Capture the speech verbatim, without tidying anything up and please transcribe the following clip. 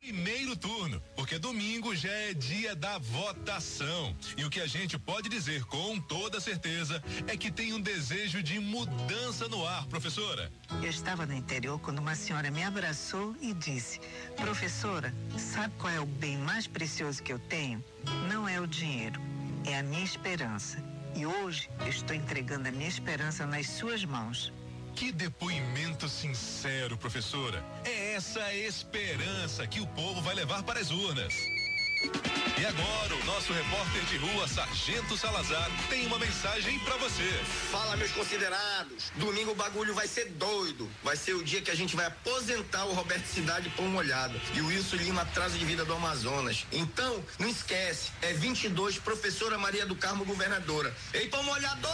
Primeiro turno, porque domingo já é dia da votação. E o que a gente pode dizer com toda certeza é que tem um desejo de mudança no ar, professora. Eu estava no interior quando uma senhora me abraçou e disse: professora, sabe qual é o bem mais precioso que eu tenho? Não é o dinheiro, é a minha esperança. E hoje eu estou entregando a minha esperança nas suas mãos. Que depoimento sincero, professora. É essa esperança que o povo vai levar para as urnas. E agora, o nosso repórter de rua, Sargento Salazar, tem uma mensagem pra você. Fala, meus considerados. Domingo o bagulho vai ser doido. Vai ser o dia que a gente vai aposentar o Roberto Cidade por uma olhada. E o Wilson Lima, atraso de vida do Amazonas. Então, não esquece, é vinte e dois, professora Maria do Carmo, governadora. Ei, pra uma olhada.